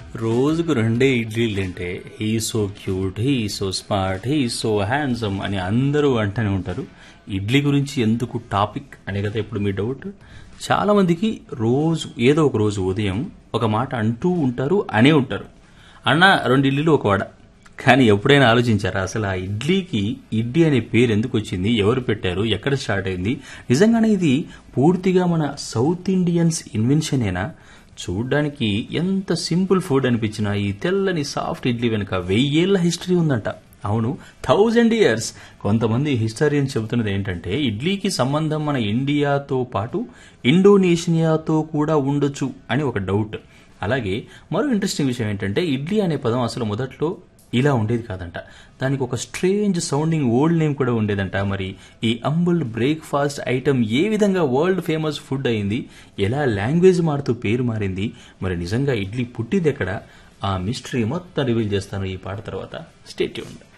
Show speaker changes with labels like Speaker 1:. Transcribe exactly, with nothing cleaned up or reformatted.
Speaker 1: రోజుకు రెండే ఇడ్లీలు తింటే he so cute, he so smart, he so handsome అని అందరూ అంటూనే ఉంటారు. ఇడ్లీ గురించి ఎందుకు టాపిక్ అనే కదా ఇప్పుడు మీ డౌట్. చాలా మందికి రోజు ఏదో ఒక రోజు ఉదయం ఒక మాట అంటూ ఉంటారు, అనే ఉంటారు, అన్న రెండు ఇడ్లీలు ఒక వడ. కానీ ఎప్పుడైనా ఆలోచించారా అసలు ఆ ఇడ్లీకి ఇడ్లీ అనే పేరు ఎందుకు వచ్చింది, ఎవరు పెట్టారు, ఎక్కడ స్టార్ట్ అయింది? నిజంగానే ఇది పూర్తిగా మన సౌత్ ఇండియన్స్ ఇన్వెన్షనేనా? చూడ్డానికి ఎంత సింపుల్ ఫుడ్ అనిపించినా ఈ తెల్లని సాఫ్ట్ ఇడ్లీ వెనుక వెయ్యేళ్ల హిస్టరీ ఉందంట. అవును, థౌజండ్ ఇయర్స్. కొంతమంది హిస్టరియన్స్ చెబుతున్నది ఏంటంటే ఇడ్లీకి సంబంధం మన ఇండియాతో పాటు ఇండోనేషియాతో కూడా ఉండొచ్చు అని ఒక డౌట్. అలాగే మరో ఇంట్రెస్టింగ్ విషయం ఏంటంటే ఇడ్లీ అనే పదం అసలు మొదట్లో ఇలా ఉండేది కాదంట. దానికి ఒక స్ట్రేంజ్ సౌండింగ్ ఓల్డ్ నేమ్ కూడా ఉండేదంట. మరి ఈ అంబుల్ బ్రేక్ఫాస్ట్ ఐటమ్ ఏ విధంగా వరల్డ్ ఫేమస్ ఫుడ్ అయింది, ఎలా లాంగ్వేజ్ మారుతూ పేరు మారింది, మరి నిజంగా ఇడ్లీ పుట్టింది ఎక్కడ, ఆ మిస్టరీ మొత్తం రివీల్ చేస్తాను ఈ పాట తర్వాత. Stay tuned.